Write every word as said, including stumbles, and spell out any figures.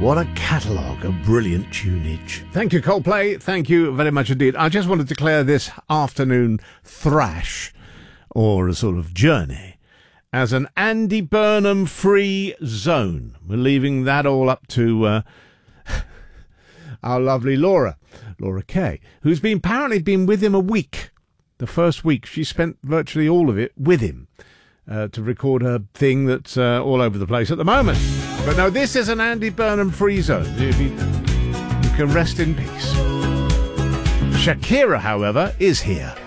What a catalogue of brilliant tunage. Thank you, Coldplay. Thank you very much indeed. I just want to declare this afternoon thrash, or a sort of journey, as an Andy Burnham free zone. We're leaving that all up to uh, our lovely Laura, Laura Kay, who's been apparently been with him a week. The first week, she spent virtually all of it with him uh, to record her thing that's uh, all over the place at the moment. But no, this is an Andy Burnham free zone. You, you, you can rest in peace. Shakira, however, is here.